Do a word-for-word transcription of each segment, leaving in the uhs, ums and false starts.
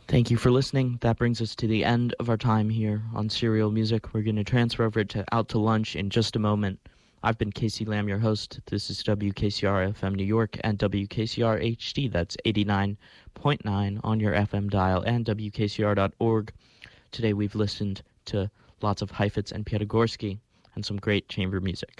Thank you for listening. That brings us to the end of our time here on Serial Music. We're going to transfer over to Out to Lunch in just a moment. I've been Casey Lamb, your host. This is W K C R F M New York and W K C R H D. That's eighty-nine point nine on your F M dial and W K C R dot org. Today we've listened to lots of Heifetz and Piatigorsky and some great chamber music.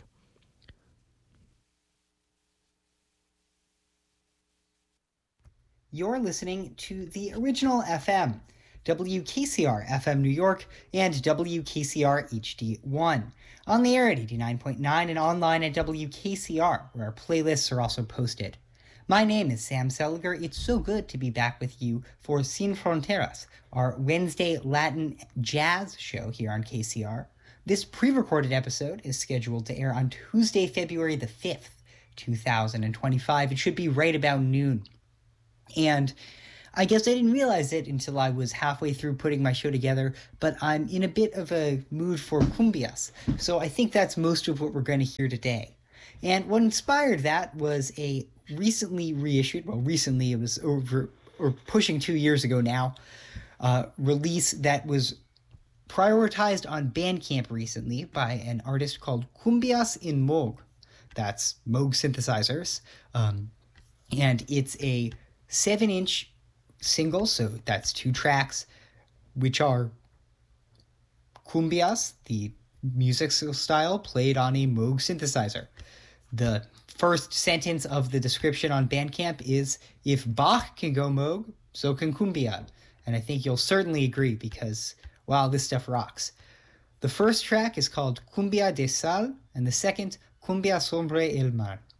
You're listening to the original F M, W K C R F M New York and W K C R H D one, on the air at eighty-nine point nine and online at W K C R, where our playlists are also posted. My name is Sam Seliger. It's so good to be back with you for Sin Fronteras, our Wednesday Latin jazz show here on K C R. This pre-recorded episode is scheduled to air on Tuesday, February the fifth, two thousand twenty-five. It should be right about noon. And I guess I didn't realize it until I was halfway through putting my show together, but I'm in a bit of a mood for cumbias, so I think that's most of what we're going to hear today. And what inspired that was a recently reissued, well, recently it was over, or pushing two years ago now, uh, release that was prioritized on Bandcamp recently by an artist called Cumbias in Moog. That's Moog synthesizers. Um, and it's a seven-inch single, so that's two tracks, which are cumbias, the musical style played on a Moog synthesizer. The first sentence of the description on Bandcamp is, if Bach can go Moog, so can cumbia. And I think you'll certainly agree because, wow, this stuff rocks. The first track is called Cumbia de Sal, and the second, Cumbia sobre el mar.